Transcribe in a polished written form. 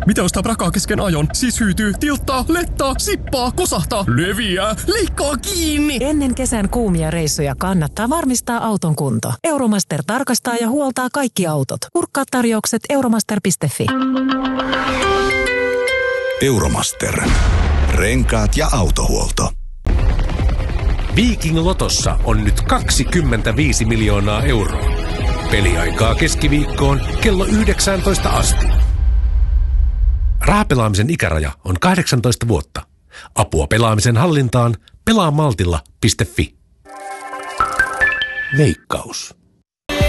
Mitä ostaa prakaa kesken ajon? Siis hyytyy, tilttaa, lettaa, sippaa, kosahtaa, leviää, leikkaa kiinni. Ennen kesän kuumia reissuja kannattaa varmistaa auton kunto. Euromaster tarkastaa ja huoltaa kaikki autot. Kurkkaa tarjoukset euromaster.fi. Euromaster. Renkaat ja autohuolto. Viking Lotossa on nyt 25 miljoonaa euroa. Peliaikaa keskiviikkoon kello 19 asti. Rahapelaamisen ikäraja on 18 vuotta. Apua pelaamisen hallintaan pelaamaltilla.fi. Veikkaus.